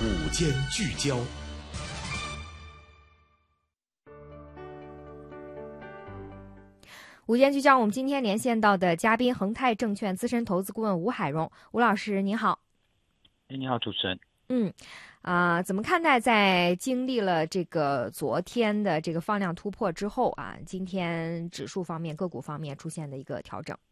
午间聚焦。 午间聚焦，我们今天连线到的嘉宾，恒泰证券资深投资顾问吴海荣，吴老师您好。 你好，主持人。 怎么看待在经历了这个昨天的这个放量突破之后啊，今天指数方面、个股方面出现的一个调整？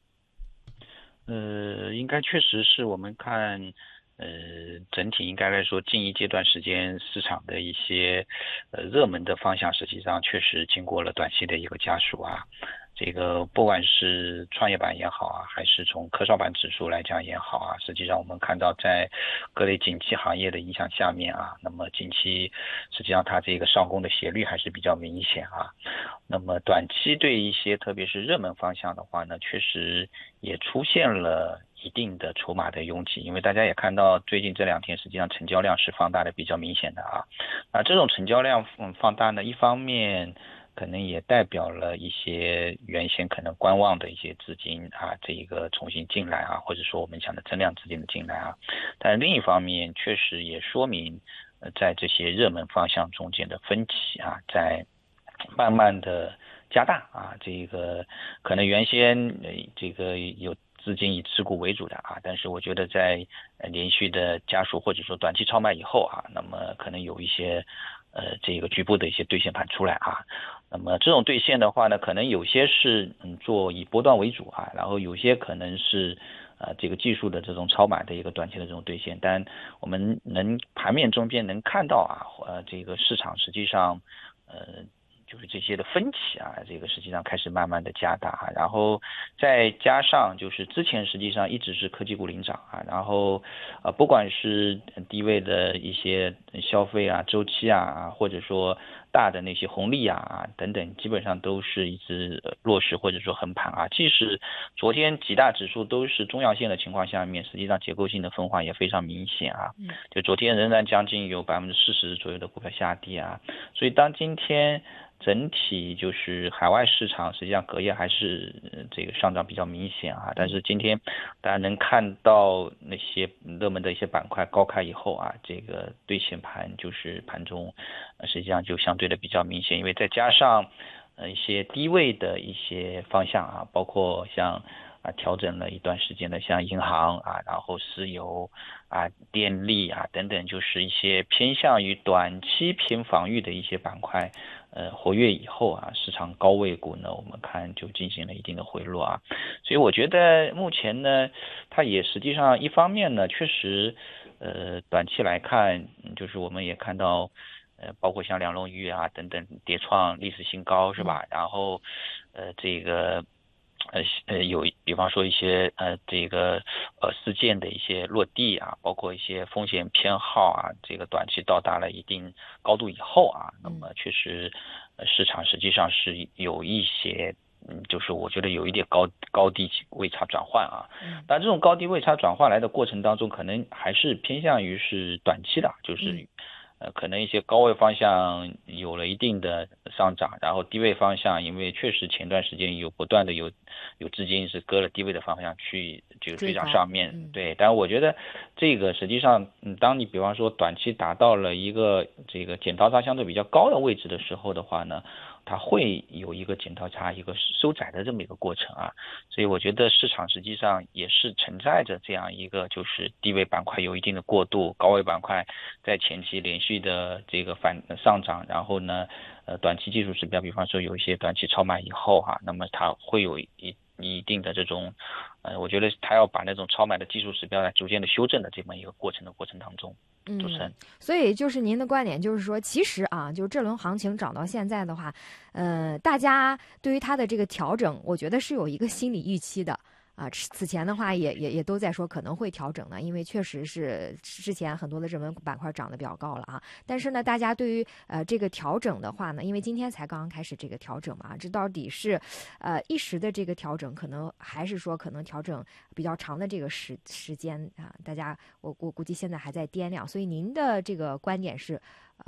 应该确实是我们看，整体应该来说，近一阶段时间市场的一些热门的方向，实际上确实经过了短期的一个加速啊。这个不管是创业板也好啊，还是从科创板指数来讲也好啊，实际上我们看到在各类景气行业的影响下面啊，那么近期实际上它这个上攻的斜率还是比较明显啊。那么短期对一些特别是热门方向的话呢，确实也出现了一定的筹码的拥挤，因为大家也看到最近这2天实际上成交量是放大的比较明显的啊。这种成交量放大呢，一方面可能也代表了一些原先可能观望的一些资金啊，这一个重新进来啊，或者说我们讲的增量资金的进来啊。但另一方面，确实也说明，在这些热门方向中间的分歧啊，在慢慢的加大啊。这个可能原先这个有资金以持股为主的啊，但是我觉得在连续的加速或者说短期超卖以后啊，那么可能有一些这个局部的一些兑现盘出来啊。那么这种兑现的话呢，可能有些是做以波段为主啊，然后有些可能是这个技术的这种超买的一个短期的这种兑现。但我们盘面中间能看到啊，这个市场实际上就是这些的分歧啊，这个实际上开始慢慢的加大，然后再加上就是之前实际上一直是科技股领涨啊，然后不管是低位的一些消费啊、周期啊，或者说大的那些红利啊等等，基本上都是一直弱势或者说横盘啊。即使昨天几大指数都是中阳线的情况下面，实际上结构性的分化也非常明显啊。就昨天仍然将近有40%左右的股票下跌啊，所以当今天整体就是海外市场实际上隔夜还是这个上涨比较明显啊，但是今天大家能看到那些热门的一些板块高开以后啊，这个兑现盘就是盘中实际上就相对的比较明显，因为再加上一些低位的一些方向啊，包括像调整了一段时间的像银行啊，然后石油啊、电力啊等等，就是一些偏向于短期偏防御的一些板块活跃以后啊，市场高位股呢，我们看就进行了一定的回落啊。所以我觉得目前呢，它也实际上一方面呢，确实短期来看，就是我们也看到包括像两龙鱼啊等等跌创历史新高是吧？然后这个有比方说一些这个事件的一些落地啊，包括一些风险偏好啊，这个短期到达了一定高度以后啊，那么确实市场实际上是有一些就是我觉得有一点高低位差转换啊。但这种高低位差转换来的过程当中，可能还是偏向于是短期的，就是可能一些高位方向有了一定的上涨，然后低位方向因为确实前段时间有不断的有资金是割了低位的方向去就追涨上面，对。但我觉得这个实际上当你比方说短期达到了一个这个剪刀差相对比较高的位置的时候的话呢，它会有一个剪刀差一个收窄的这么一个过程啊。所以我觉得市场实际上也是存在着这样一个就是低位板块有一定的过渡，高位板块在前期连续的这个上涨，然后呢短期技术指标比方说有一些短期超买以后那么它会有一定的这种我觉得它要把那种超买的技术指标来逐渐的修正的这么一个过程当中。主持人， 所以就是您的观点就是说，其实啊，就是这轮行情涨到现在的话，大家对于它的这个调整，我觉得是有一个心理预期的。此前的话也都在说可能会调整呢，因为确实是之前很多的热门板块涨得比较高了啊。但是呢，大家对于这个调整的话呢，因为今天才刚刚开始这个调整嘛，这到底是一时的这个调整，可能还是说可能调整比较长的这个时间啊？大家我估计现在还在掂量，所以您的这个观点是。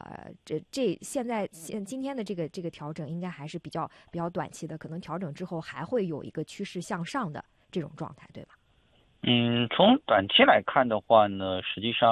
今天的这个调整应该还是比较短期的，可能调整之后还会有一个趋势向上的这种状态，对吧？ 从短期来看的话呢，实际上